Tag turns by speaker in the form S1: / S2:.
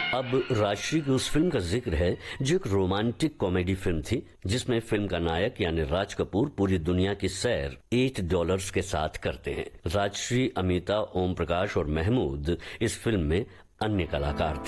S1: अब राजश्री की उस फिल्म का जिक्र है जो एक रोमांटिक कॉमेडी फिल्म थी, जिसमें फिल्म का नायक यानी राज कपूर पूरी दुनिया की सैर $8 के साथ करते हैं। राजश्री, अमिता, ओम प्रकाश और महमूद इस फिल्म में अन्य कलाकार थे।